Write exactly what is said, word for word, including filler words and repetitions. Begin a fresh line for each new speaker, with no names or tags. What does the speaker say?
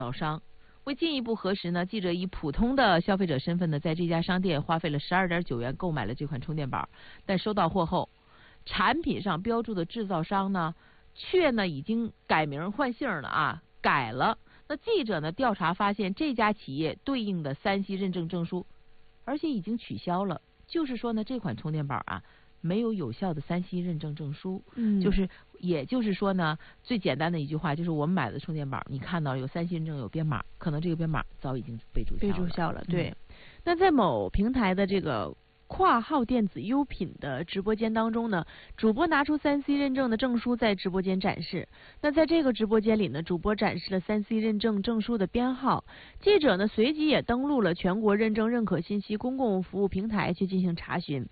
造商。为进一步核实呢，记者以普通的消费者身份呢，在这家商店花费了十二点九元购买了这款充电宝，但收到货后，产品上标注的制造商呢，却呢已经改名换姓了啊，改了。那记者呢调查发现，这家企业对应的三 C 认证证书，而且已经取消了。就是说呢，这款充电宝啊，没有有效的三 C 认证证书。
嗯，
就是也就是说呢，最简单的一句话就是，我们买的充电宝，你看到有三 C 认证有编码，可能这个编码早已经被注销了。
被注销了，对。
嗯、
那在某平台的这个括号电子优品的直播间当中呢，主播拿出三 C 认证的证书在直播间展示。那在这个直播间里呢，主播展示了三 C 认证证书的编号。记者呢随即也登录了全国认证认可信息公共服务平台去进行查询。